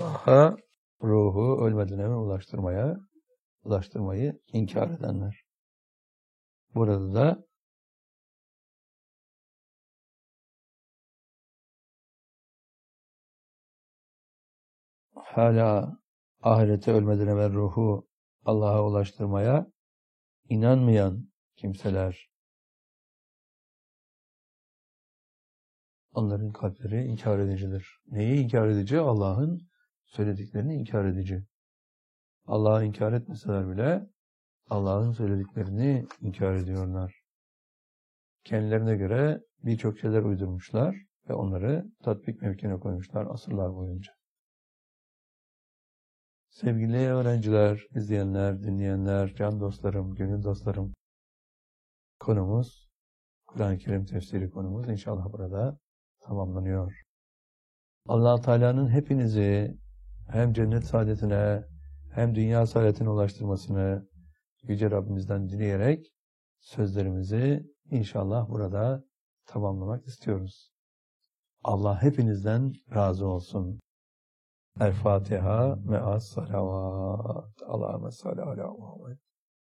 Allah'a ruhu ölmeden hemen ulaştırmayı inkar edenler. Burada da hala ahirete ölmeden evvel ruhu Allah'a ulaştırmaya inanmayan kimseler, onların kalpleri inkar edicidir. Neyi inkar edici? Allah'ın söylediklerini inkar edici. Allah'ı inkar etmeseler bile Allah'ın söylediklerini inkar ediyorlar. Kendilerine göre birçok şeyler uydurmuşlar ve onları tatbik mevkine koymuşlar asırlar boyunca. Sevgili öğrenciler, izleyenler, dinleyenler, can dostlarım, gönül dostlarım, konumuz, Kur'an-ı Kerim tefsiri konumuz inşallah burada tamamlanıyor. Allah Teala'nın hepinizi hem cennet saadetine hem dünya saadetine ulaştırmasını Yüce Rabbimizden dileyerek sözlerimizi inşallah burada tamamlamak istiyoruz. Allah hepinizden razı olsun. El Fatiha me'as salavat. Allahümme salli ala Muhammed.